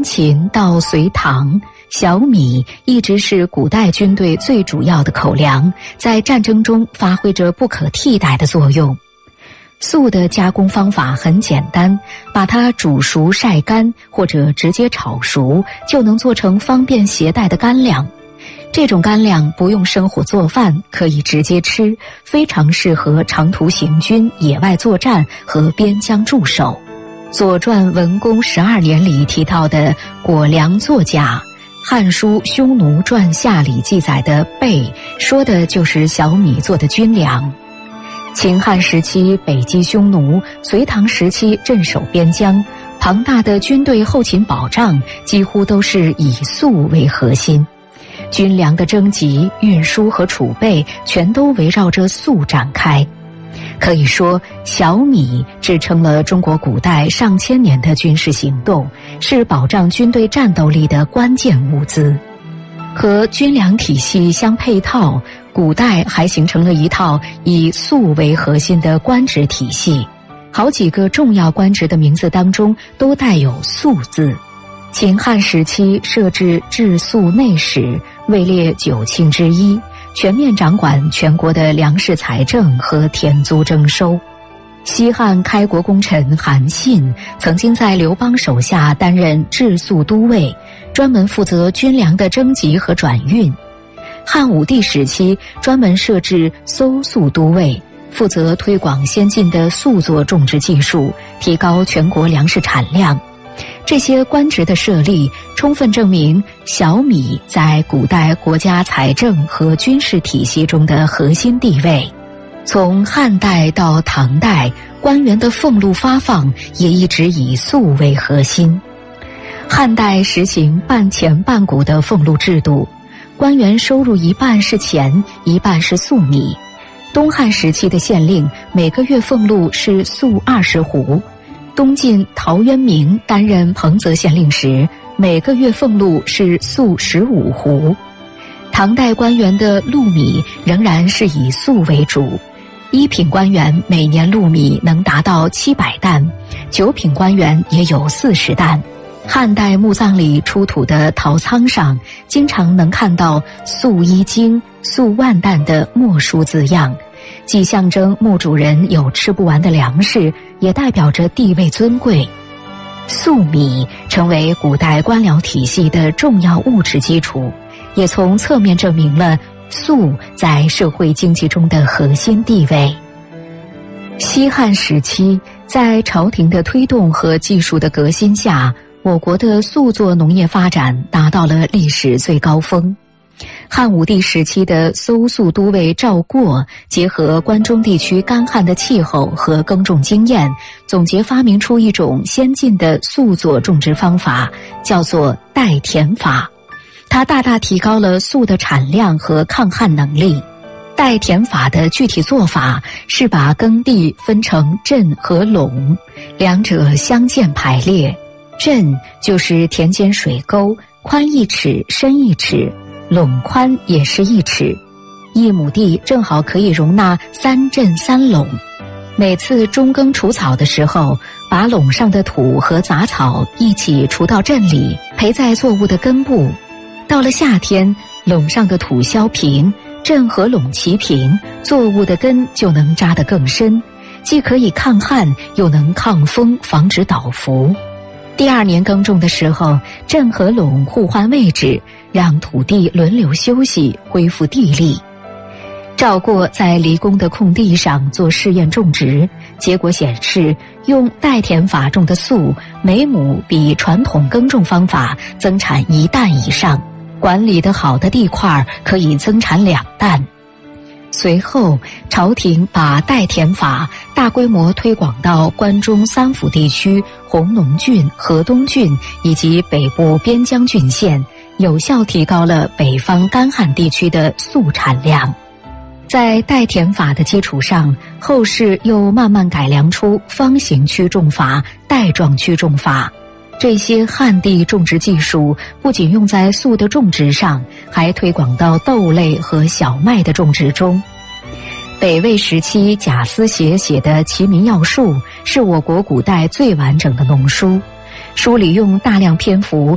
秦到隋唐，小米一直是古代军队最主要的口粮，在战争中发挥着不可替代的作用。粟的加工方法很简单，把它煮熟晒干，或者直接炒熟，就能做成方便携带的干粮。这种干粮不用生火做饭，可以直接吃，非常适合长途行军、野外作战和边疆驻守。《左传》文公12年里提到的果粮作甲，《汉书·匈奴传下》里记载的贝，说的就是小米做的军粮。秦汉时期北击匈奴，隋唐时期镇守边疆，庞大的军队后勤保障几乎都是以粟为核心。军粮的征集、运输和储备全都围绕着粟展开。可以说，小米支撑了中国古代上千年的军事行动，是保障军队战斗力的关键物资。和军粮体系相配套，古代还形成了一套以粟为核心的官职体系，好几个重要官职的名字当中都带有粟字。秦汉时期设置治粟内史，位列9卿之一，全面掌管全国的粮食财政和田租征收。西汉开国功臣韩信曾经在刘邦手下担任治粟都尉，专门负责军粮的征集和转运。汉武帝时期专门设置搜粟都尉，负责推广先进的粟作种植技术，提高全国粮食产量。这些官职的设立，充分证明小米在古代国家财政和军事体系中的核心地位。从汉代到唐代，官员的俸禄发放也一直以粟为核心。汉代实行半钱半谷的俸禄制度，官员收入一半是钱，一半是粟米。东汉时期的县令每个月俸禄是粟20斛。东晋陶渊明担任彭泽县令时，每个月俸禄是粟15斛。唐代官员的禄米仍然是以粟为主，一品官员每年禄米能达到700担，9品官员也有40担。汉代墓葬里出土的陶仓上，经常能看到粟1斤、粟万担的墨书字样，既象征墓主人有吃不完的粮食，也代表着地位尊贵。粟米成为古代官僚体系的重要物质基础，也从侧面证明了粟在社会经济中的核心地位。西汉时期，在朝廷的推动和技术的革新下，我国的粟作农业发展达到了历史最高峰。汉武帝时期的搜粟都尉赵过，结合关中地区干旱的气候和耕种经验，总结发明出一种先进的粟作种植方法，叫做代田法。它大大提高了粟的产量和抗旱能力。代田法的具体做法是把耕地分成镇和垄，两者相间排列。镇就是田间水沟，宽1尺，深1尺。垄宽也是1尺，1亩地正好可以容纳3镇3垄。每次中耕除草的时候，把垄上的土和杂草一起除到镇里，培在作物的根部。到了夏天，垄上的土削平，镇和垄齐平，作物的根就能扎得更深，既可以抗旱，又能抗风，防止倒伏。第2年耕种的时候，镇和垄互换位置，让土地轮流休息，恢复地力。赵过在离宫的空地上做试验种植，结果显示，用代田法种的粟，每亩比传统耕种方法增产1担以上，管理得好的地块可以增产2担。随后，朝廷把代田法大规模推广到关中3府地区、弘农郡、河东郡以及北部边疆郡县，有效提高了北方干旱地区的粟产量。在代田法的基础上，后世又慢慢改良出方形区种法、带状区种法。这些旱地种植技术不仅用在粟的种植上，还推广到豆类和小麦的种植中。北魏时期贾思勰写的《齐民要术》是我国古代最完整的农书，书里用大量篇幅